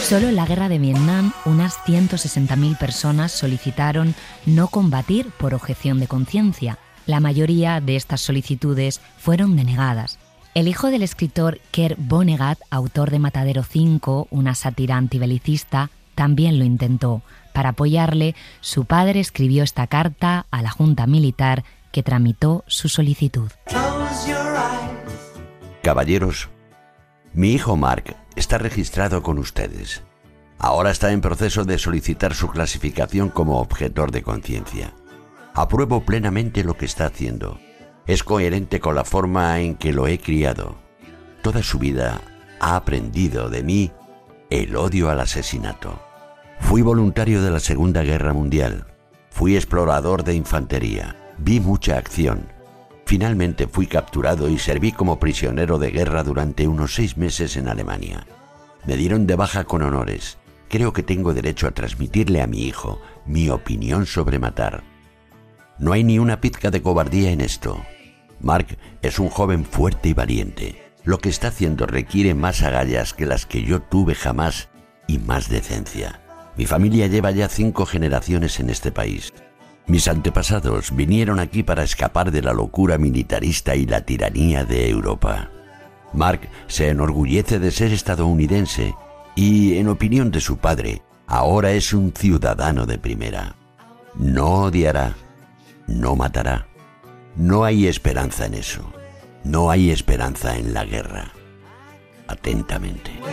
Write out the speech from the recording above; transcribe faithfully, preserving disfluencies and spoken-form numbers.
Solo en la guerra de Vietnam, unas ciento sesenta mil personas solicitaron no combatir por objeción de conciencia. La mayoría de estas solicitudes fueron denegadas. El hijo del escritor Kurt Vonnegut, autor de Matadero cinco, una sátira antibelicista, también lo intentó. Para apoyarle, su padre escribió esta carta a la Junta Militar que tramitó su solicitud. Caballeros, mi hijo Mark está registrado con ustedes. Ahora está en proceso de solicitar su clasificación como objetor de conciencia. Apruebo plenamente lo que está haciendo. Es coherente con la forma en que lo he criado. Toda su vida ha aprendido de mí el odio al asesinato. Fui voluntario de la Segunda Guerra Mundial. Fui explorador de infantería. Vi mucha acción. Finalmente fui capturado y serví como prisionero de guerra durante unos seis meses en Alemania. Me dieron de baja con honores. Creo que tengo derecho a transmitirle a mi hijo mi opinión sobre matar. No hay ni una pizca de cobardía en esto. Mark es un joven fuerte y valiente. Lo que está haciendo requiere más agallas que las que yo tuve jamás y más decencia. Mi familia lleva ya cinco generaciones en este país. Mis antepasados vinieron aquí para escapar de la locura militarista y la tiranía de Europa. Mark se enorgullece de ser estadounidense y, en opinión de su padre, ahora es un ciudadano de primera. No odiará. No matará. No hay esperanza en eso. No hay esperanza en la guerra. Atentamente.